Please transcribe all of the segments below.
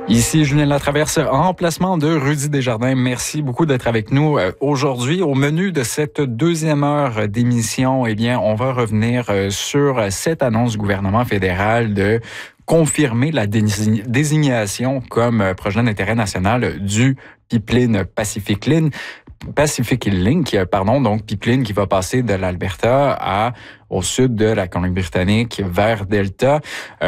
Ici Julien Latraverse, en placement de Rudy Desjardins. Merci beaucoup d'être avec nous aujourd'hui. Au menu de cette deuxième heure d'émission, eh bien, on va revenir sur cette annonce du gouvernement fédéral de confirmer la désignation comme projet d'intérêt national du pipeline Pacific Link, donc pipeline qui va passer de l'Alberta au sud de la Colombie-Britannique vers Delta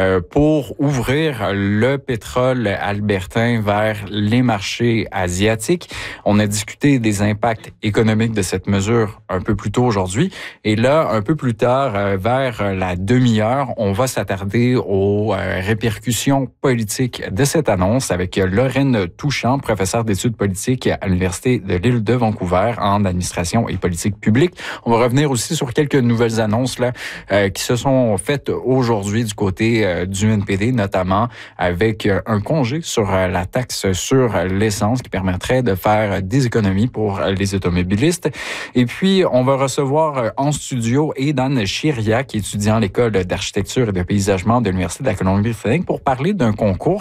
pour ouvrir le pétrole albertain vers les marchés asiatiques. On a discuté des impacts économiques de cette mesure un peu plus tôt aujourd'hui. Et là, un peu plus tard, vers la demi-heure, on va s'attarder aux répercussions politiques de cette annonce avec Lorraine Touchant, professeure d'études politiques à l'Université de l'île de Vancouver en administration et politique publique. On va revenir aussi sur quelques nouvelles annonces qui se sont faites aujourd'hui du côté du NPD, notamment avec un congé sur la taxe sur l'essence qui permettrait de faire des économies pour les automobilistes. Et puis, on va recevoir en studio Aidan Chiria, qui est étudiant à l'École d'architecture et de paysagement de l'Université de la Colombie-Britannique, pour parler d'un concours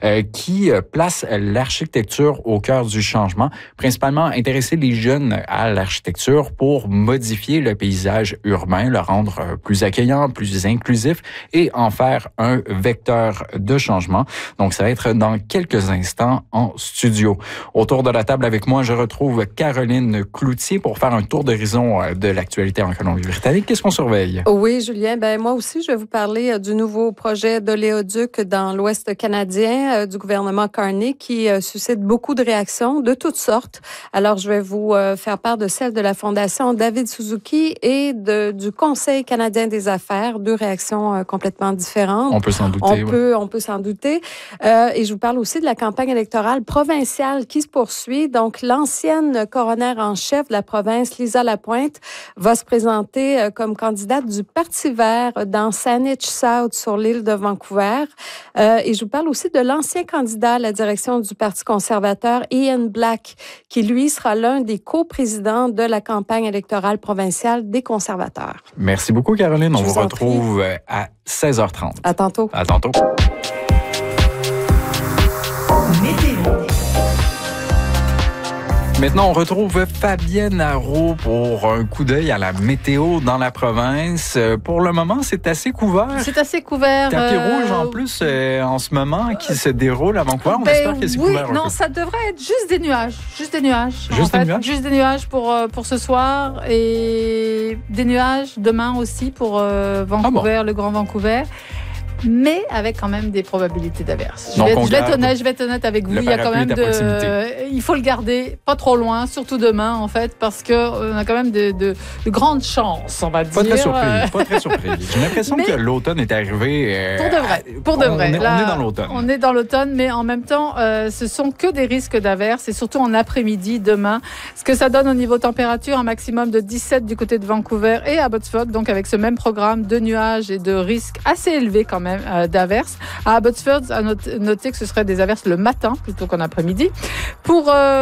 qui place l'architecture au cœur du changement, principalement intéresser les jeunes à l'architecture pour modifier le paysage urbain, le rendre plus accueillant, plus inclusif et en faire un vecteur de changement. Donc, ça va être dans quelques instants en studio. Autour de la table avec moi, je retrouve Caroline Cloutier pour faire un tour d'horizon de l'actualité en Colombie-Britannique. Qu'est-ce qu'on surveille? Oui, Julien. Moi aussi, je vais vous parler du nouveau projet d'oléoduc dans l'Ouest canadien du gouvernement Carney qui suscite beaucoup de réactions de toutes sortes. Alors, je vais vous faire part de celle de la Fondation David Suzuki et du Conseil canadien des affaires. Deux réactions complètement différentes. On peut s'en douter. On peut s'en douter. Et je vous parle aussi de la campagne électorale provinciale qui se poursuit. Donc, l'ancienne coroner en chef de la province, Lisa Lapointe, va se présenter comme candidate du Parti vert dans Saanich South sur l'île de Vancouver. Et je vous parle aussi de l'ancien candidat à la direction du Parti conservateur, Ian Black, qui, lui, sera l'un des coprésidents de la campagne électorale provinciale des conservateurs. Merci beaucoup, Caroline. On vous retrouve à 16h30. À tantôt. À tantôt. Maintenant, on retrouve Fabienne Arrault pour un coup d'œil à la météo dans la province. Pour le moment, c'est assez couvert. C'est assez couvert. Tapis rouge en plus en ce moment qui se déroule à Vancouver. On espère que c'est couvert. Non, ça devrait être juste des nuages. Juste des nuages. Juste des nuages pour ce soir et des nuages demain aussi pour Vancouver, le Grand Vancouver. Mais avec quand même des probabilités d'averses. Je vais être honnête avec vous. Il y a quand même il faut le garder pas trop loin, surtout demain en fait, parce que on a quand même de grandes chances, on va dire. Pas très surpris. J'ai l'impression que l'automne est arrivé. Pour de vrai. On est dans l'automne. On est dans l'automne, mais en même temps, ce sont que des risques d'averses et surtout en après-midi demain. Ce que ça donne au niveau température, un maximum de 17 du côté de Vancouver et Abbotsford, donc avec ce même programme de nuages et de risques assez élevés quand même d'averses. À Abbotsford, à noter que ce serait des averses le matin plutôt qu'en après-midi. Pour